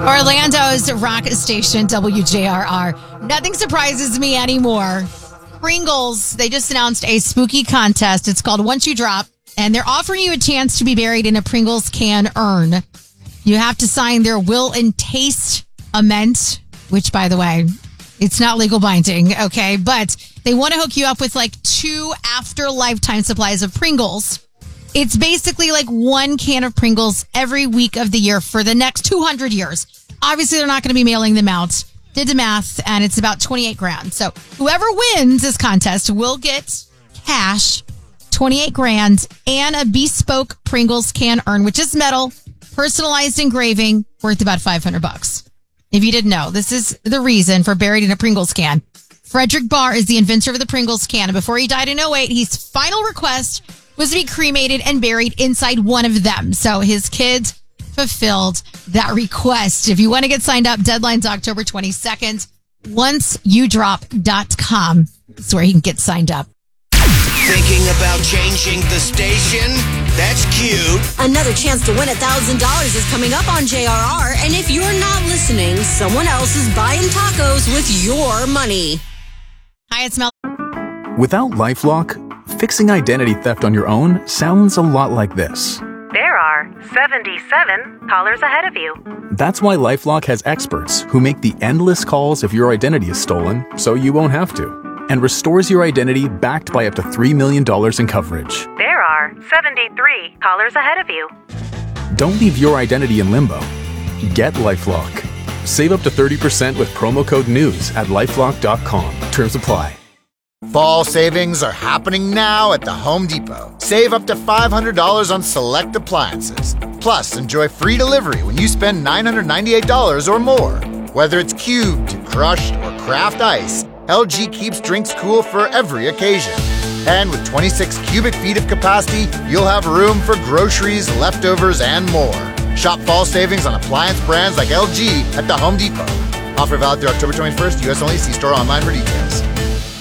Orlando's rock station, WJRR. Nothing surprises me anymore. Pringles, they just announced a spooky contest. It's called Once You Drop, and they're offering you a chance to be buried in a Pringles can urn. You have to sign their will and taste amendment, which, by the way, it's not legal binding, okay? But they want to hook you up with like 2 after lifetime supplies of Pringles. It's basically like 1 can of Pringles every week of the year for the next 200 years. Obviously, they're not going to be mailing them out. Did the math, and it's about 28 grand. So whoever wins this contest will get cash, 28 grand, and a bespoke Pringles can urn, which is metal, personalized engraving, worth about $500. If you didn't know, this is the reason for Buried in a Pringles Can. Frederick Barr is the inventor of the Pringles can, and before he died in 2008, his final request was to be cremated and buried inside one of them. So his kids fulfilled that request. If you want to get signed up, deadline's October 22nd. OnceYouDrop.com is where you can get signed up. Thinking about changing the station? That's cute. Another chance to win $1,000 is coming up on JRR, and if you're not listening, someone else is buying tacos with your money. Hi, it's Mel. Without LifeLock, fixing identity theft on your own sounds a lot like this. There are 77 callers ahead of you. That's why LifeLock has experts who make the endless calls if your identity is stolen, so you won't have to, and restores your identity backed by up to $3 million in coverage. There are 73 callers ahead of you. Don't leave your identity in limbo. Get LifeLock. Save up to 30% with promo code NEWS at LifeLock.com. Terms apply. Fall savings are happening now at the Home Depot. Save up to $500 on select appliances. Plus, enjoy free delivery when you spend $998 or more. Whether it's cubed, crushed, or craft ice, LG keeps drinks cool for every occasion. And with 26 cubic feet of capacity, you'll have room for groceries, leftovers, and more. Shop fall savings on appliance brands like LG at the Home Depot. Offer valid through October 21st. U.S. only. See store online for details.